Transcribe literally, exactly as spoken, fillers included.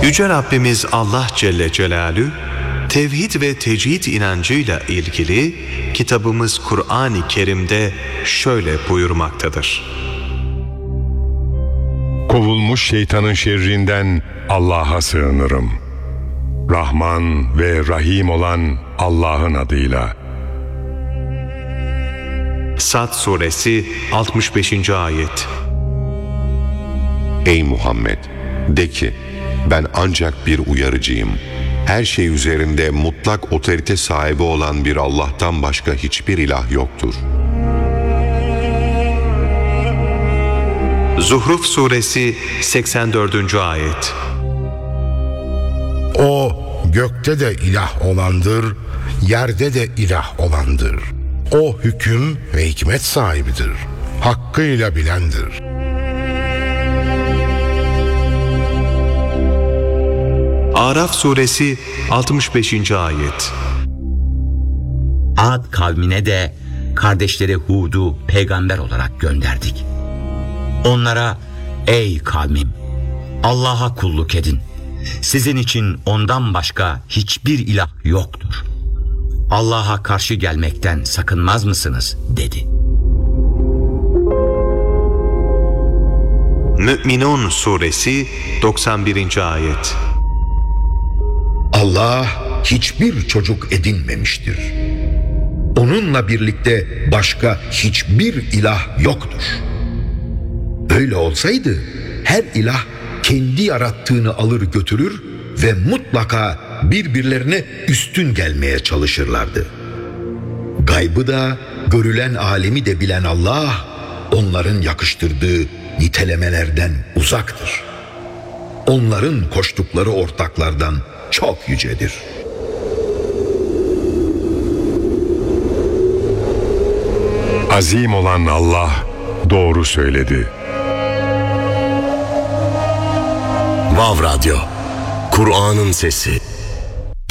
Yüce Rabbimiz Allah Celle Celaluhu, tevhid ve tecrid inancıyla ilgili kitabımız Kur'an-ı Kerim'de şöyle buyurmaktadır. Kovulmuş şeytanın şerrinden Allah'a sığınırım. Rahman ve Rahim olan Allah'ın adıyla. Sad Suresi altmış beşinci ayet. Ey Muhammed! De ki, ben ancak bir uyarıcıyım. Her şey üzerinde mutlak otorite sahibi olan bir Allah'tan başka hiçbir ilah yoktur. Zuhruf Suresi seksen dördüncü ayet. O gökte de ilah olandır, yerde de ilah olandır. O hüküm ve hikmet sahibidir. Hakkıyla bilendir. Araf Suresi altmış beşinci ayet. Ad kavmine de kardeşleri Hud'u peygamber olarak gönderdik. Onlara, ey kavmim, Allah'a kulluk edin. Sizin için ondan başka hiçbir ilah yoktur. Allah'a karşı gelmekten sakınmaz mısınız? Dedi. Mü'minun Suresi doksan birinci ayet. Allah hiçbir çocuk edinmemiştir. Onunla birlikte başka hiçbir ilah yoktur. Öyle olsaydı her ilah kendi yarattığını alır götürür ve mutlaka birbirlerine üstün gelmeye çalışırlardı. Gaybı da görülen alemi de bilen Allah onların yakıştırdığı nitelemelerden uzaktır. Onların koştukları ortaklardan çok yücedir. Azim olan Allah doğru söyledi. Vav Radyo, Kur'an'ın sesi.